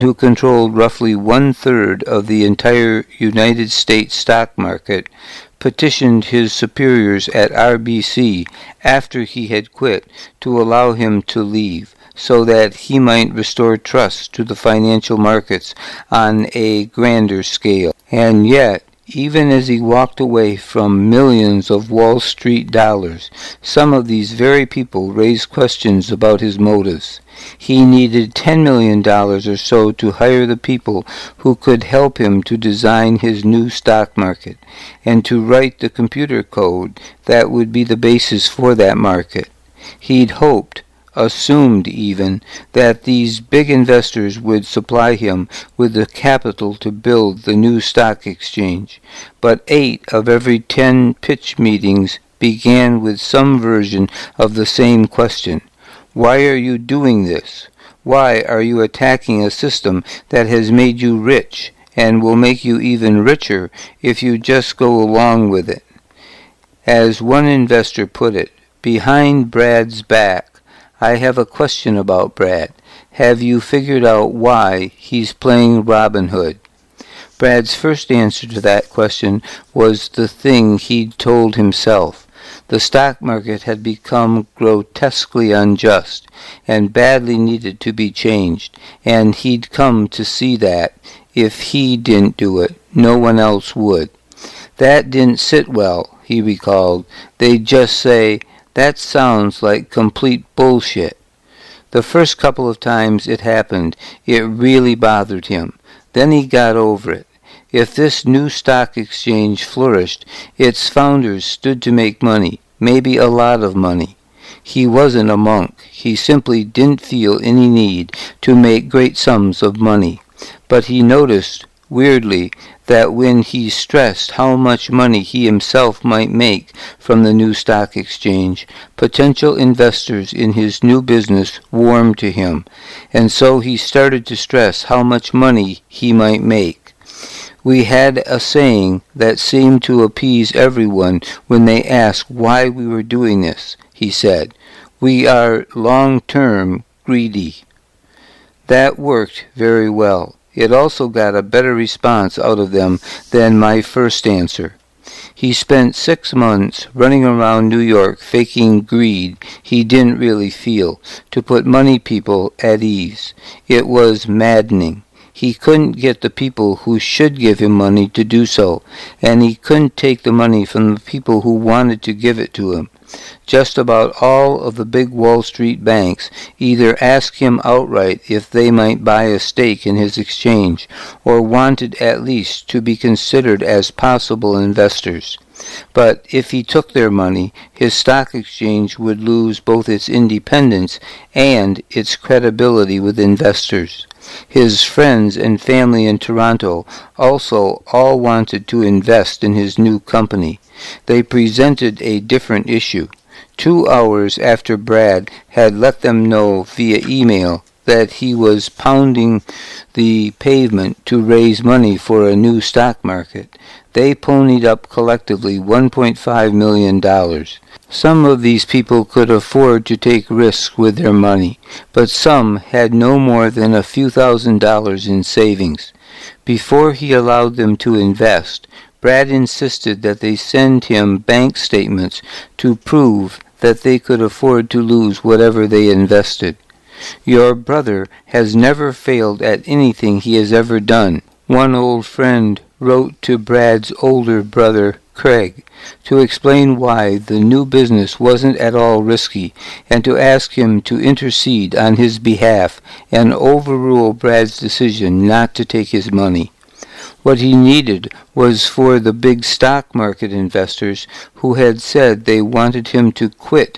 who controlled roughly one-third of the entire United States stock market, petitioned his superiors at RBC after he had quit to allow him to leave, so that he might restore trust to the financial markets on a grander scale. And yet, even as he walked away from millions of Wall Street dollars, some of these very people raised questions about his motives. He needed $10 million or so to hire the people who could help him to design his new stock market and to write the computer code that would be the basis for that market. He'd hoped, assumed even, that these big investors would supply him with the capital to build the new stock exchange. But 8 of every 10 pitch meetings began with some version of the same question. Why are you doing this? Why are you attacking a system that has made you rich and will make you even richer if you just go along with it? As one investor put it, behind Brad's back, I have a question about Brad. Have you figured out why he's playing Robin Hood? Brad's first answer to that question was the thing he'd told himself. The stock market had become grotesquely unjust and badly needed to be changed, and he'd come to see that if he didn't do it, no one else would. That didn't sit well, he recalled. They'd just say, that sounds like complete bullshit. The first couple of times it happened, it really bothered him. Then he got over it. If this new stock exchange flourished, its founders stood to make money, maybe a lot of money. He wasn't a monk. He simply didn't feel any need to make great sums of money. But he noticed, weirdly, that when he stressed how much money he himself might make from the new stock exchange, potential investors in his new business warmed to him, and so he started to stress how much money he might make. We had a saying that seemed to appease everyone when they asked why we were doing this, he said. We are long-term greedy. That worked very well. It also got a better response out of them than my first answer. He spent 6 months running around New York faking greed he didn't really feel, to put money people at ease. It was maddening. He couldn't get the people who should give him money to do so, and he couldn't take the money from the people who wanted to give it to him. Just about all of the big Wall Street banks either asked him outright if they might buy a stake in his exchange, or wanted at least to be considered as possible investors. But if he took their money, his stock exchange would lose both its independence and its credibility with investors. His friends and family in Toronto also all wanted to invest in his new company. They presented a different issue. 2 hours after Brad had let them know via email that he was pounding the pavement to raise money for a new stock market, they ponied up collectively $1.5 million. Some of these people could afford to take risks with their money, but some had no more than a few $1,000s in savings. Before he allowed them to invest, Brad insisted that they send him bank statements to prove that they could afford to lose whatever they invested. Your brother has never failed at anything he has ever done, one old friend wrote to Brad's older brother, Craig, to explain why the new business wasn't at all risky, and to ask him to intercede on his behalf and overrule Brad's decision not to take his money. What he needed was for the big stock market investors who had said they wanted him to quit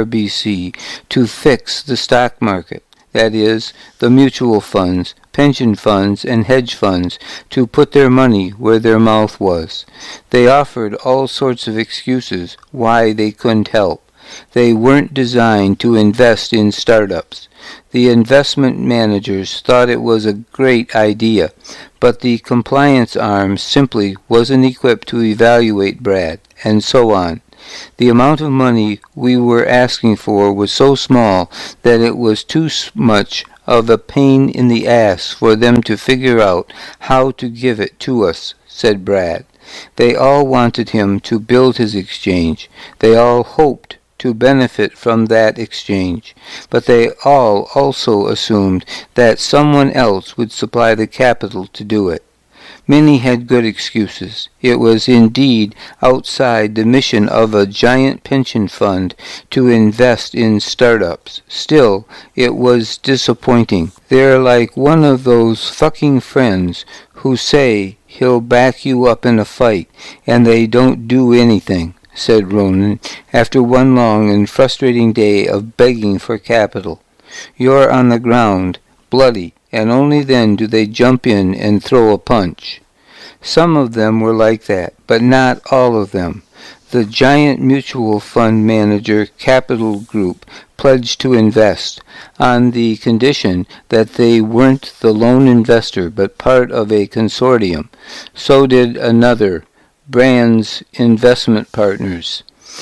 RBC to fix the stock market, that is, the mutual funds, pension funds, and hedge funds, to put their money where their mouth was. They offered all sorts of excuses why they couldn't help. They weren't designed to invest in startups. The investment managers thought it was a great idea, but the compliance arm simply wasn't equipped to evaluate Brad, and so on. The amount of money we were asking for was so small that it was too much of a pain in the ass for them to figure out how to give it to us, said Brad. They all wanted him to build his exchange. They all hoped to benefit from that exchange, but they all also assumed that someone else would supply the capital to do it. Many had good excuses. It was indeed outside the mission of a giant pension fund to invest in startups. Still, it was disappointing. They're like one of those fucking friends who say he'll back you up in a fight, and they don't do anything, said Ronan, after one long and frustrating day of begging for capital. You're on the ground, bloody, and only then do they jump in and throw a punch. Some of them were like that, but not all of them. The giant mutual fund manager Capital Group pledged to invest, on the condition that they weren't the lone investor but part of a consortium. So did another, Brand's Investment Partners,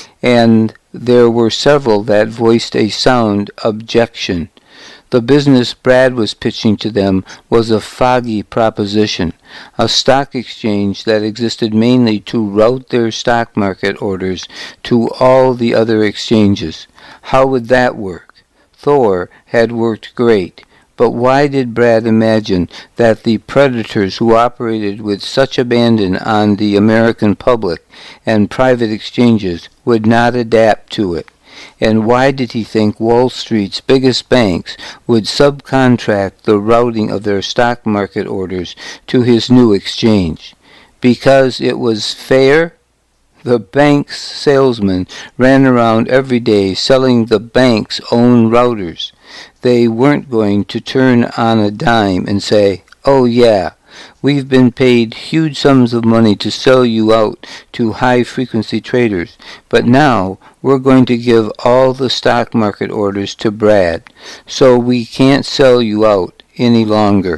and there were several that voiced a sound objection. The business Brad was pitching to them was a foggy proposition, a stock exchange that existed mainly to route their stock market orders to all the other exchanges. How would that work? Thor had worked great, but why did Brad imagine that the predators who operated with such abandon on the American public and private exchanges would not adapt to it? And why did he think Wall Street's biggest banks would subcontract the routing of their stock market orders to his new exchange? Because it was fair? The bank's salesmen ran around every day selling the bank's own routers. They weren't going to turn on a dime and say, "Oh yeah, we've been paid huge sums of money to sell you out to high-frequency traders, but now we're going to give all the stock market orders to Brad, so we can't sell you out any longer."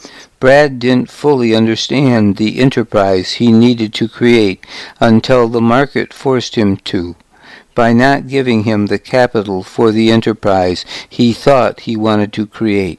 Brad didn't fully understand the enterprise he needed to create until the market forced him to. By not giving him the capital for the enterprise he thought he wanted to create.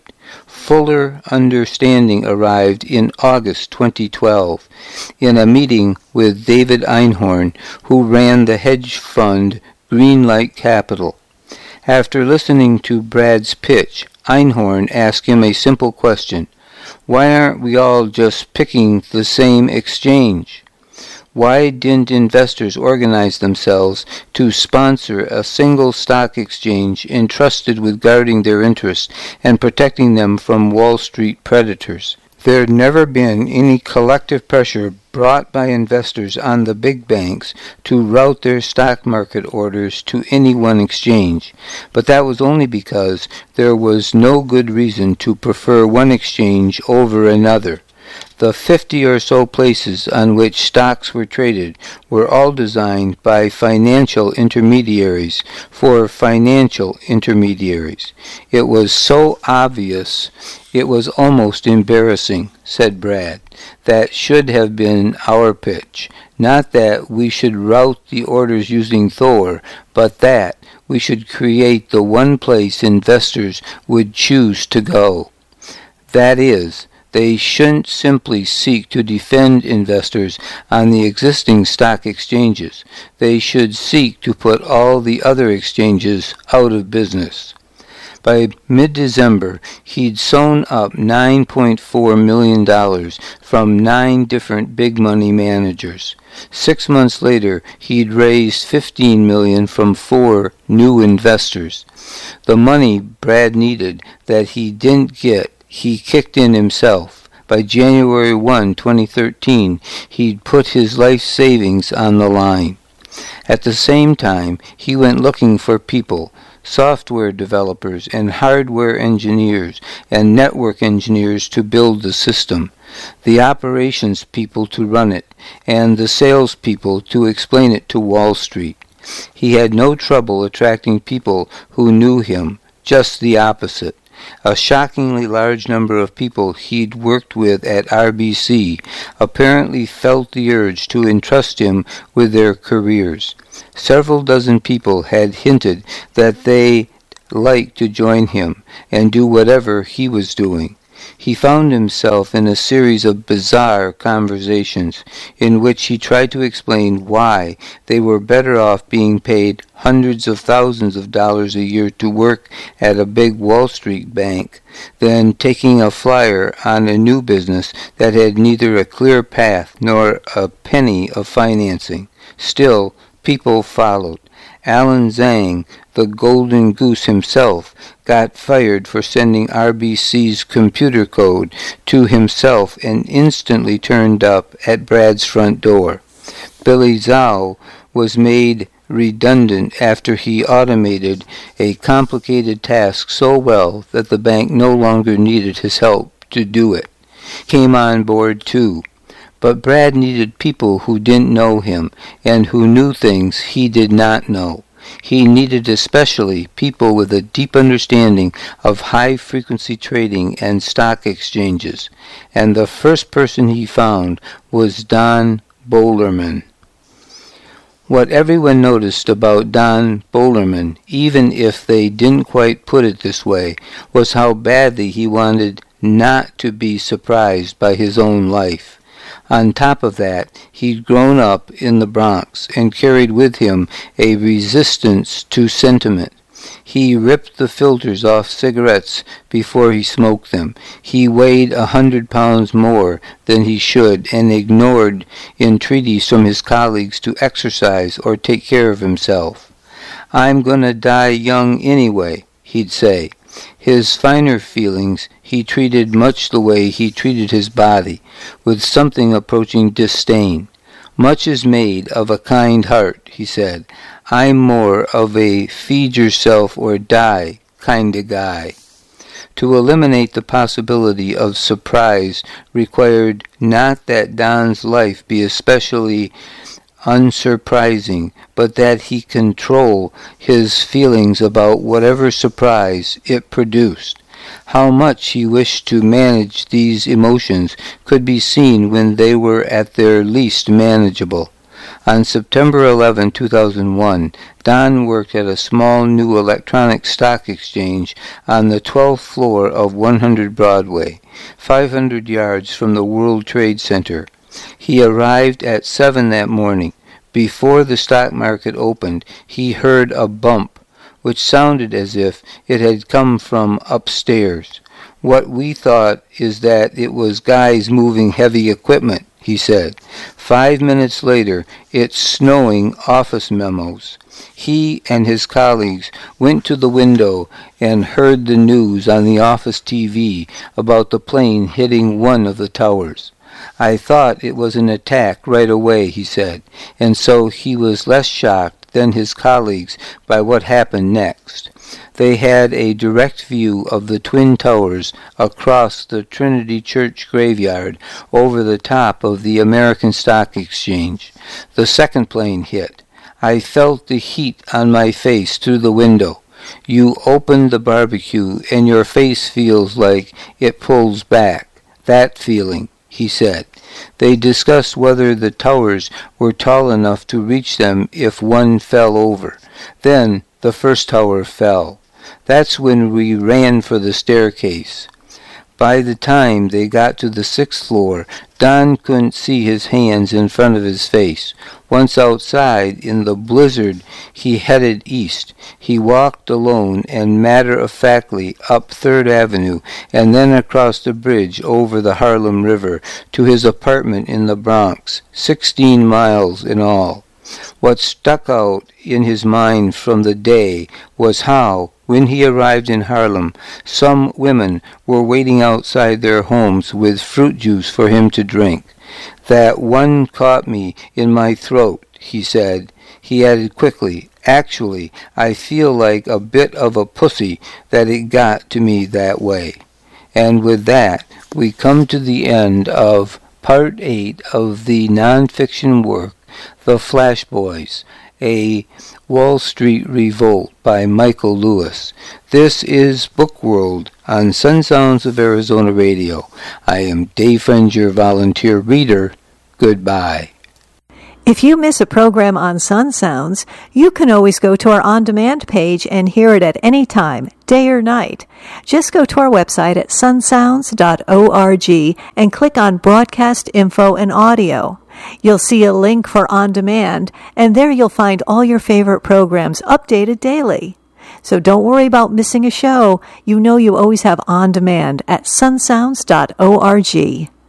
Fuller understanding arrived in August 2012 in a meeting with David Einhorn, who ran the hedge fund Greenlight Capital. After listening to Brad's pitch, Einhorn asked him a simple question. Why aren't we all just picking the same exchange? Why didn't investors organize themselves to sponsor a single stock exchange entrusted with guarding their interests and protecting them from Wall Street predators? There'd never been any collective pressure brought by investors on the big banks to route their stock market orders to any one exchange, but that was only because there was no good reason to prefer one exchange over another. The 50 or so places on which stocks were traded were all designed by financial intermediaries for financial intermediaries. It was so obvious it was almost embarrassing, said Brad. That should have been our pitch. Not that we should route the orders using Thor, but that we should create the one place investors would choose to go. That is, they shouldn't simply seek to defend investors on the existing stock exchanges. They should seek to put all the other exchanges out of business. By mid-December, he'd sewn up $9.4 million from 9 different big money managers. 6 months later, he'd raised $15 million from 4 new investors. The money Brad needed that he didn't get, he kicked in himself. By January 1, 2013, he'd put his life savings on the line. At the same time, he went looking for people, software developers and hardware engineers and network engineers to build the system, the operations people to run it, and the sales people to explain it to Wall Street. He had no trouble attracting people who knew him, just the opposite. A shockingly large number of people he'd worked with at RBC apparently felt the urge to entrust him with their careers. Several dozen people had hinted that they like to join him and do whatever he was doing. He found himself in a series of bizarre conversations in which he tried to explain why they were better off being paid hundreds of thousands of dollars a year to work at a big Wall Street bank than taking a flyer on a new business that had neither a clear path nor a penny of financing. Still, people followed. Alan Zhang, the Golden Goose himself, got fired for sending RBC's computer code to himself and instantly turned up at Brad's front door. Billy Zhao was made redundant after he automated a complicated task so well that the bank no longer needed his help to do it. Came on board too. But Brad needed people who didn't know him and who knew things he did not know. He needed especially people with a deep understanding of high-frequency trading and stock exchanges. And the first person he found was Don Bolerman. What everyone noticed about Don Bolerman, even if they didn't quite put it this way, was how badly he wanted not to be surprised by his own life. On top of that, he'd grown up in the Bronx and carried with him a resistance to sentiment. He ripped the filters off cigarettes before he smoked them. He weighed 100 pounds more than he should and ignored entreaties from his colleagues to exercise or take care of himself. "I'm gonna die young anyway," he'd say. His finer feelings he treated much the way he treated his body, with something approaching disdain. "Much is made of a kind heart," he said. "I'm more of a feed-yourself-or-die kind of guy." To eliminate the possibility of surprise required not that Don's life be especially unsurprising, but that he control his feelings about whatever surprise it produced. How much he wished to manage these emotions could be seen when they were at their least manageable. On September 11, 2001, Don worked at a small new electronic stock exchange on the 12th floor of 100 Broadway, 500 yards from the World Trade Center. He arrived at 7 that morning. Before the stock market opened, he heard a bump, which sounded as if it had come from upstairs. "What we thought is that it was guys moving heavy equipment," he said. 5 minutes later, it's snowing office memos. He and his colleagues went to the window and heard the news on the office TV about the plane hitting one of the towers. "I thought it was an attack right away," he said, and so he was less shocked than his colleagues by what happened next. They had a direct view of the Twin Towers across the Trinity Church graveyard over the top of the American Stock Exchange. The second plane hit. I felt the heat on my face through the window. You open the barbecue and your face feels like it pulls back. That feeling, he said. They discussed whether the towers were tall enough to reach them if one fell over. Then the first tower fell. That's when we ran for the staircase. By the time they got to the 6th floor, Don couldn't see his hands in front of his face. Once outside, in the blizzard, he headed east. He walked alone and matter-of-factly up 3rd Avenue and then across the bridge over the Harlem River to his apartment in the Bronx, 16 miles in all. What stuck out in his mind from the day was how, when he arrived in Harlem, some women were waiting outside their homes with fruit juice for him to drink. "That one caught me in my throat," he said. He added quickly, "Actually, I feel like a bit of a pussy that it got to me that way." And with that, we come to the end of Part 8 of the nonfiction work, The Flash Boys, a Wall Street Revolt by Michael Lewis. This is Book World on Sun Sounds of Arizona Radio. I am Dave Friend, your volunteer reader. Goodbye. If you miss a program on Sun Sounds, you can always go to our on-demand page and hear it at any time, day or night. Just go to our website at sunsounds.org and click on Broadcast Info and Audio. You'll see a link for On Demand, and there you'll find all your favorite programs updated daily. So don't worry about missing a show. You know you always have On Demand at sunsounds.org.